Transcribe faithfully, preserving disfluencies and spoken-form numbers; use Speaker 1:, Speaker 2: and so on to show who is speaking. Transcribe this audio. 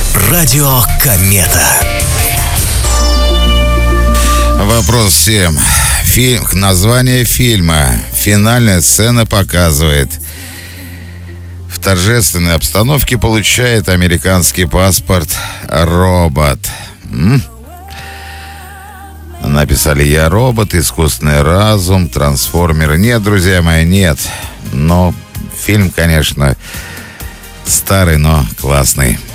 Speaker 1: Радио Комета.
Speaker 2: Вопрос семь. Фильм, название фильма. Финальная сцена показывает. В торжественной обстановке получает американский паспорт робот. М? Написали «Я робот», «Искусственный разум», «Трансформеры». Нет, друзья мои, нет. Но фильм, конечно, старый, но классный.